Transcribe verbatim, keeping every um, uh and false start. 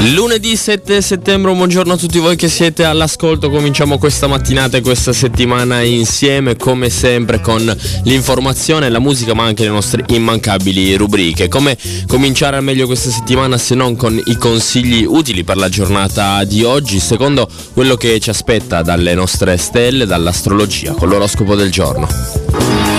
Lunedì sette settembre, buongiorno a tutti voi che siete all'ascolto. Cominciamo questa mattinata e questa settimana insieme, come sempre, con l'informazione, la musica, ma anche le nostre immancabili rubriche. Come cominciare al meglio questa settimana se non con i consigli utili per la giornata di oggi, secondo quello che ci aspetta dalle nostre stelle, dall'astrologia, con l'oroscopo del giorno.